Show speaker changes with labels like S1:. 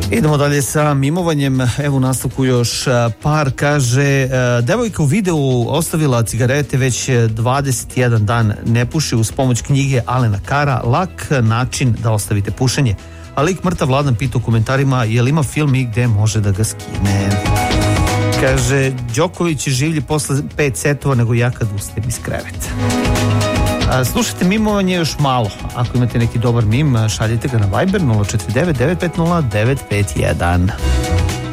S1: Idemo dalje sa mimovanjem. Evo u nastavku još par. Kaže, devojka u videu ostavila cigarete, već 21 dan ne puši, uz pomoć knjige Alena Kara Lak način da ostavite pušenje. A lik mrtav Vladan pita u komentarima je li ima film i gde može da ga skine. Kaže, Đoković je življi posle 5 setova nego ja kad ustajem iz kreveta. Slušajte mimovanje još malo. Ako imate neki dobar mim, šaljite ga na Viber 049 950 951.